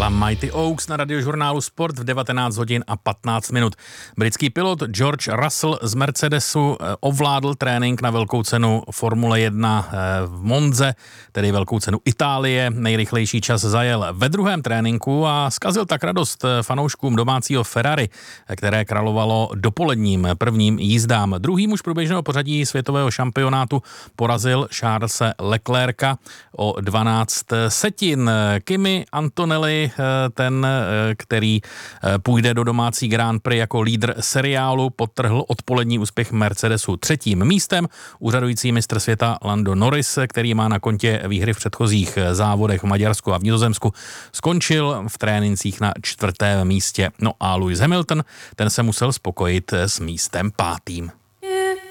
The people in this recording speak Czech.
byla Mighty Oaks na radiožurnálu Sport v 19 hodin a 15 minut. Britský pilot George Russell z Mercedesu ovládl trénink na velkou cenu Formule 1 v Monze, tedy velkou cenu Itálie. Nejrychlejší čas zajel ve druhém tréninku a zkazil tak radost fanouškům domácího Ferrari, které královalo dopoledním prvním jízdám. Druhý muž průběžného pořadí světového šampionátu porazil Charlese Leclerca o 12 setin. Kimi Antonelli, ten, který půjde do domácí Grand Prix jako lídr seriálu, podtrhl odpolední úspěch Mercedesu třetím místem. Úřadující mistr světa Lando Norris, který má na kontě výhry v předchozích závodech v Maďarsku a v Nizozemsku, skončil v trénincích na 4. místě. No a Lewis Hamilton, ten se musel spokojit s místem 5.